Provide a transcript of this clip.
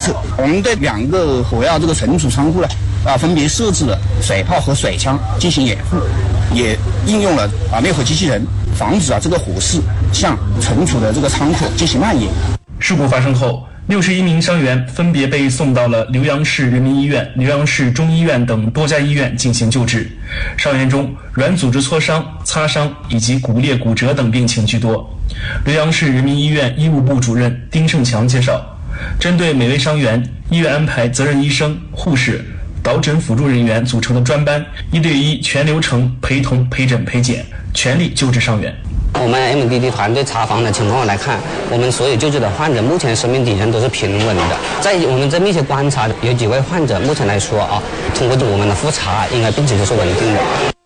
策。我们对2个火药这个存储仓库呢，分别设置了水炮和水枪进行掩护，也应用了灭火机器人，防止这个火势向存储的这个仓库进行蔓延。 事故发生后，61名伤员分别被送到了浏阳市人民医院、浏阳市中医院等多家医院进行救治。伤员中，软组织挫伤、擦伤以及骨裂、骨折等病情居多。浏阳市人民医院医务部主任丁胜强介绍，针对每位伤员，医院安排责任医生、护士、导诊辅助人员组成的专班，1对1全流程陪同、陪诊、陪检，全力救治伤员。 我们 MDD 团队查房的情况来看，我们所有救治的患者目前生命体征都是平稳的。在我们这密切观察，有几位患者目前来说通过我们的复查，应该病情都是稳定的。